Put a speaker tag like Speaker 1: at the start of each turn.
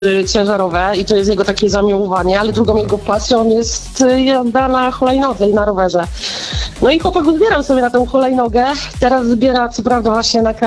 Speaker 1: ciężarowe i to jest jego takie zamiłowanie, ale drugą jego pasją jest jazda na hulajnodze i na rowerze. No i chłopak zbierał sobie na tę hulajnogę, teraz zbiera co prawda właśnie na